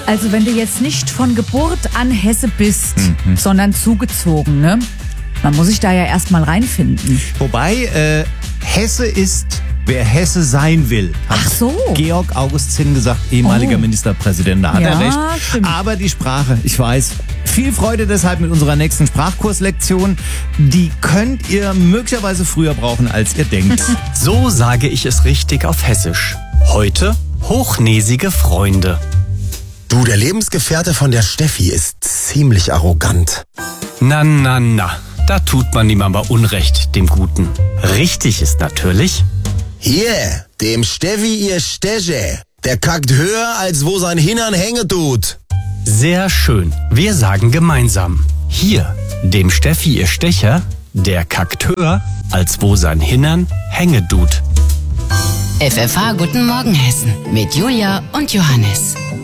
Also wenn du jetzt nicht von Geburt an Hesse bist, sondern zugezogen, ne? Man muss sich da ja erstmal reinfinden. Wobei, Hesse ist, wer Hesse sein will. Hat Ach so. Georg August Zinn gesagt, ehemaliger Ministerpräsident. Da hat er recht. Stimmt. Aber die Sprache, ich weiß. Viel Freude deshalb mit unserer nächsten Sprachkurslektion. Die könnt ihr möglicherweise früher brauchen, als ihr denkt. So sage ich es richtig auf Hessisch. Heute hochnäsige Freunde. Du, der Lebensgefährte von der Steffi ist ziemlich arrogant. Na, da tut man ihm aber Unrecht, dem Guten. Richtig ist natürlich... Hier, dem Steffi ihr Steche. Der kackt höher, als wo sein Hintern hängen tut. Sehr schön. Wir sagen gemeinsam. Hier, dem Steffi ihr Stecher, der kackt höher, als wo sein Hintern hänge tut. FFH Guten Morgen Hessen mit Julia und Johannes.